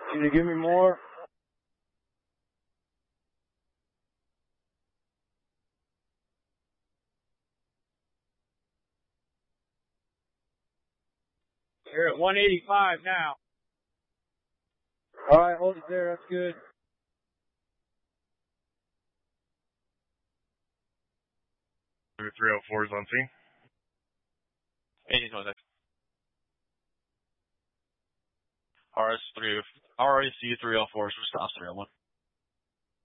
Can you give me more? You're at 185 now. All right, hold it there. That's good. Number 304 is on scene. 1826. RSC 304 is for stops 301.